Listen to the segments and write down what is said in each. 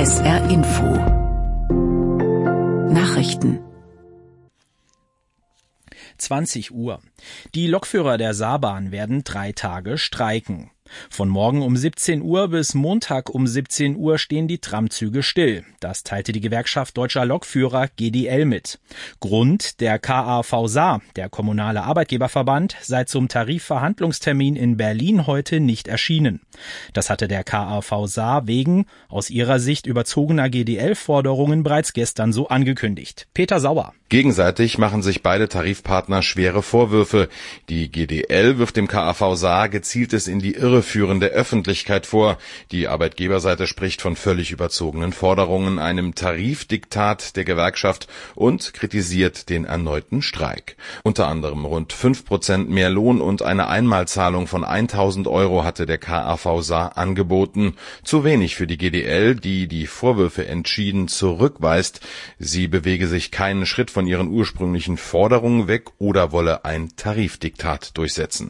SR Info Nachrichten 20 Uhr. Die Lokführer der Saarbahn werden 3 Tage streiken. Von morgen um 17 Uhr bis Montag um 17 Uhr stehen die Tramzüge still. Das teilte die Gewerkschaft Deutscher Lokführer GDL mit. Grund: der KAV Saar, der kommunale Arbeitgeberverband, sei zum Tarifverhandlungstermin in Berlin heute nicht erschienen. Das hatte der KAV Saar wegen aus ihrer Sicht überzogener GDL-Forderungen bereits gestern so angekündigt. Peter Sauer. Gegenseitig machen sich beide Tarifpartner schwere Vorwürfe. Die GDL wirft dem KAV Saar gezieltes in die Irreführen der Öffentlichkeit vor. Die Arbeitgeberseite spricht von völlig überzogenen Forderungen, einem Tarifdiktat der Gewerkschaft und kritisiert den erneuten Streik. Unter anderem rund 5% mehr Lohn und eine Einmalzahlung von 1.000 € hatte der KAV Saar angeboten. Zu wenig für die GDL, die die Vorwürfe entschieden zurückweist. Sie bewege sich keinen Schritt von ihren ursprünglichen Forderungen weg oder wolle ein Tarifdiktat durchsetzen.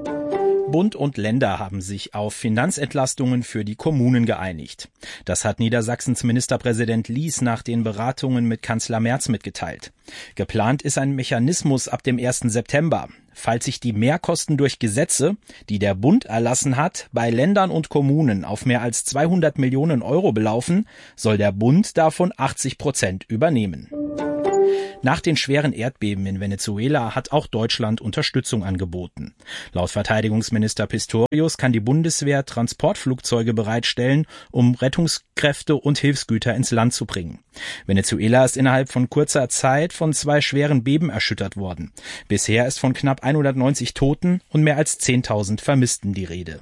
Bund und Länder haben sich auf Finanzentlastungen für die Kommunen geeinigt. Das hat Niedersachsens Ministerpräsident Lies nach den Beratungen mit Kanzler Merz mitgeteilt. Geplant ist ein Mechanismus ab dem 1. September. Falls sich die Mehrkosten durch Gesetze, die der Bund erlassen hat, bei Ländern und Kommunen auf mehr als 200 Millionen € belaufen, soll der Bund davon 80% übernehmen. Nach den schweren Erdbeben in Venezuela hat auch Deutschland Unterstützung angeboten. Laut Verteidigungsminister Pistorius kann die Bundeswehr Transportflugzeuge bereitstellen, um Rettungskräfte und Hilfsgüter ins Land zu bringen. Venezuela ist innerhalb von kurzer Zeit von 2 schweren Beben erschüttert worden. Bisher ist von knapp 190 Toten und mehr als 10.000 Vermissten die Rede.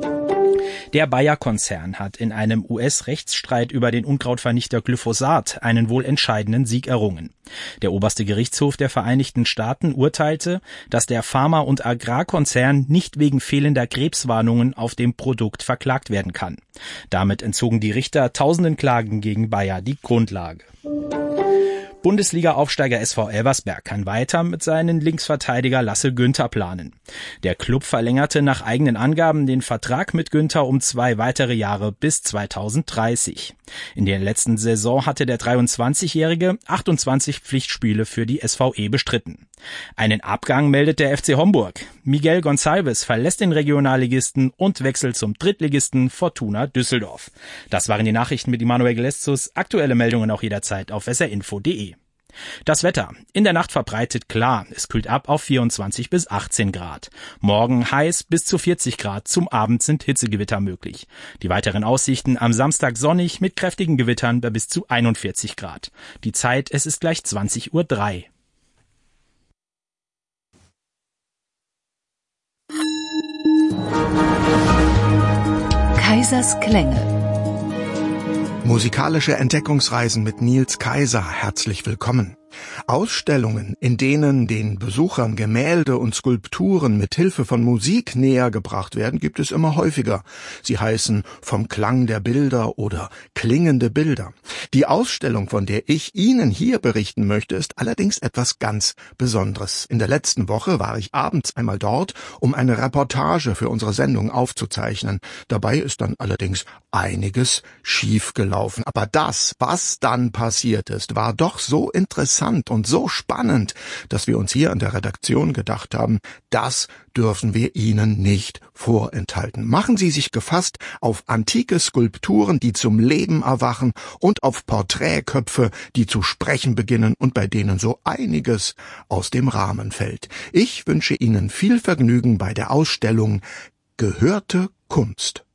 Der Bayer-Konzern hat in einem US-Rechtsstreit über den Unkrautvernichter Glyphosat einen wohl entscheidenden Sieg errungen. Der oberste Gerichtshof der Vereinigten Staaten urteilte, dass der Pharma- und Agrarkonzern nicht wegen fehlender Krebswarnungen auf dem Produkt verklagt werden kann. Damit entzogen die Richter tausenden Klagen gegen Bayer die Grundlage. Bundesliga-Aufsteiger SV Elversberg kann weiter mit seinen Linksverteidiger Lasse Günther planen. Der Klub verlängerte nach eigenen Angaben den Vertrag mit Günther um 2 weitere Jahre bis 2030. In der letzten Saison hatte der 23-Jährige 28 Pflichtspiele für die SVE bestritten. Einen Abgang meldet der FC Homburg. Miguel Gonçalves verlässt den Regionalligisten und wechselt zum Drittligisten Fortuna Düsseldorf. Das waren die Nachrichten mit Immanuel Geleszus. Aktuelle Meldungen auch jederzeit auf srinfo.de. Das Wetter. In der Nacht verbreitet klar. Es kühlt ab auf 24 bis 18 Grad. Morgen heiß bis zu 40 Grad. Zum Abend sind Hitzegewitter möglich. Die weiteren Aussichten am Samstag sonnig mit kräftigen Gewittern bei bis zu 41 Grad. Die Zeit, es ist gleich 20:03 Uhr. Kaisers Klänge. Musikalische Entdeckungsreisen mit Nils Kaiser, herzlich willkommen. Ausstellungen, in denen den Besuchern Gemälde und Skulpturen mit Hilfe von Musik näher gebracht werden, gibt es immer häufiger. Sie heißen Vom Klang der Bilder oder Klingende Bilder. Die Ausstellung, von der ich Ihnen hier berichten möchte, ist allerdings etwas ganz Besonderes. In der letzten Woche war ich abends einmal dort, um eine Reportage für unsere Sendung aufzuzeichnen. Dabei ist dann allerdings einiges schiefgelaufen. Aber das, was dann passiert ist, war doch so interessant und so spannend, dass wir uns hier an der Redaktion gedacht haben, das dürfen wir Ihnen nicht vorenthalten. Machen Sie sich gefasst auf antike Skulpturen, die zum Leben erwachen, und auf Porträtköpfe, die zu sprechen beginnen und bei denen so einiges aus dem Rahmen fällt. Ich wünsche Ihnen viel Vergnügen bei der Ausstellung Gehörte Kunst.